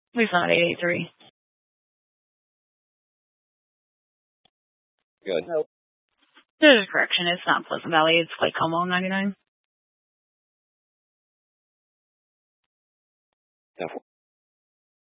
At least not 883. Good. Nope. There's a correction. It's not Pleasant Valley. It's Lake Como 99.